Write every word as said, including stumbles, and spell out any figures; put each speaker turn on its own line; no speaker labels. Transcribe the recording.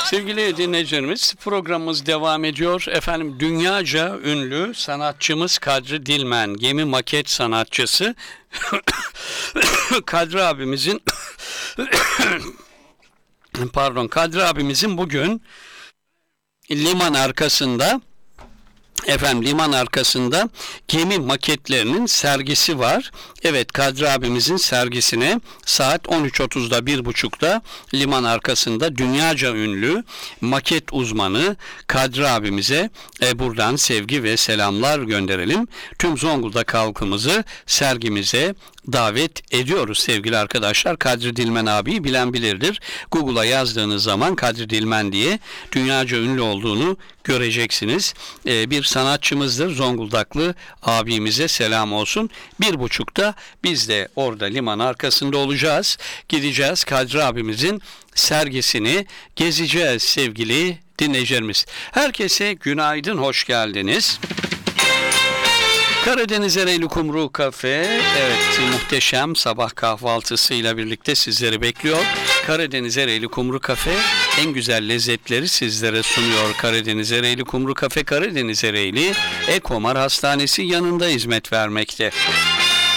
Sevgili dinleyicilerimiz, programımız devam ediyor. Efendim, dünyaca ünlü sanatçımız Kadri Dilmen, gemi maket sanatçısı Kadri abimizin pardon Kadri abimizin bugün liman arkasında Efendim liman arkasında gemi maketlerinin sergisi var. Evet, Kadri abimizin sergisine saat on üç otuzda bir buçukta liman arkasında dünyaca ünlü maket uzmanı Kadri abimize e, buradan sevgi ve selamlar gönderelim. Tüm Zonguldak halkımızı sergimize davet ediyoruz sevgili arkadaşlar. Kadri Dilmen abiyi bilen bilirdir. Google'a yazdığınız zaman Kadri Dilmen diye dünyaca ünlü olduğunu göreceksiniz. Ee, bir sanatçımızdır. Zonguldaklı abimize selam olsun. Bir buçukta biz de orada liman arkasında olacağız. Gideceğiz. Kadri abimizin sergisini gezeceğiz sevgili dinleyicilerimiz. Herkese günaydın, hoş geldiniz. Karadeniz Ereğli Kumru Kafe, evet, muhteşem sabah kahvaltısıyla birlikte sizleri bekliyor. Karadeniz Ereğli Kumru Kafe en güzel lezzetleri sizlere sunuyor. Karadeniz Ereğli Kumru Kafe, Karadeniz Ereğli Ekomar Hastanesi yanında hizmet vermekte.